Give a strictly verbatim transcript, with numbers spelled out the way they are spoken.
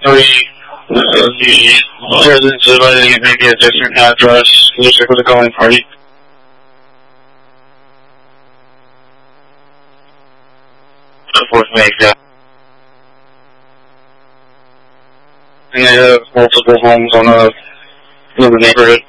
Three, uh, the residents of maybe a different address. Looks like with a going party. Fourth make that. And they have multiple homes on a, in the neighborhood.